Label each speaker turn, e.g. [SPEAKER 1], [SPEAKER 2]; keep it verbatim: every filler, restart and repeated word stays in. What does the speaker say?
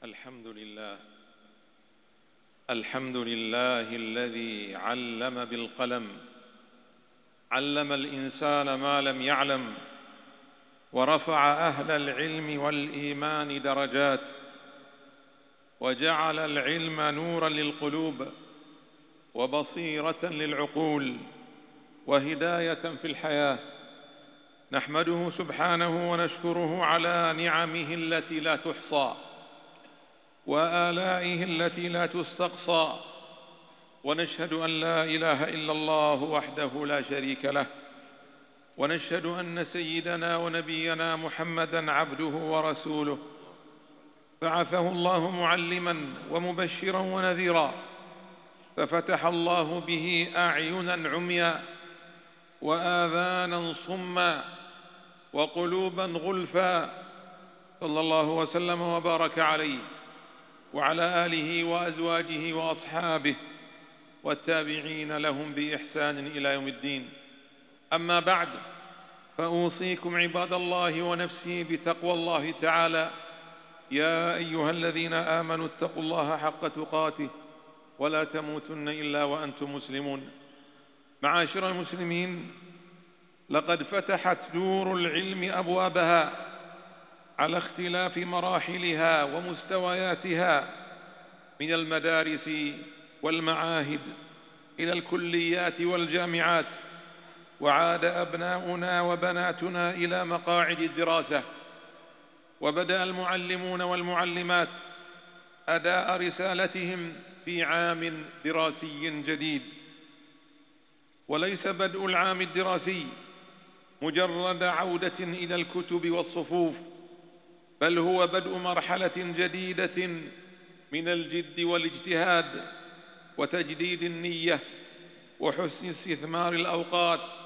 [SPEAKER 1] الحمد لله الحمد لله الذي علم بالقلم، علم الإنسان ما لم يعلم، ورفع أهل العلم والإيمان درجات، وجعل العلم نوراً للقلوب وبصيرة للعقول وهداية في الحياة. نحمده سبحانه ونشكره على نعمه التي لا تحصى وآلائه التي لا تستقصى، ونشهد أن لا إله إلا الله وحده لا شريك له، ونشهد أن سيدنا ونبينا محمدًا عبده ورسوله، بعثه الله معلماً ومبشراً ونذيراً، ففتح الله به أعيناً عمياً وآذاناً صماً وقلوباً غلفاً، صلى الله وسلم وبارك عليه وعلى آله وأزواجه وأصحابه والتابعين لهم بإحسان إلى يوم الدين. أما بعد، فأوصيكم عباد الله ونفسي بتقوى الله تعالى. يا أيها الذين آمنوا اتقوا الله حق تقاته ولا تموتن إلا وأنتم مسلمون. معاشر المسلمين، لقد فتحت دور العلم أبوابها على اختلاف مراحلها ومستوياتها، من المدارس والمعاهد إلى الكليات والجامعات، وعاد أبناؤنا وبناتنا إلى مقاعد الدراسة، وبدأ المعلمون والمعلمات أداء رسالتهم في عام دراسي جديد. وليس بدء العام الدراسي مجرد عودة إلى الكتب والصفوف، بل هو بدء مرحلة جديدة من الجد والاجتهاد وتجديد النية وحسن استثمار الأوقات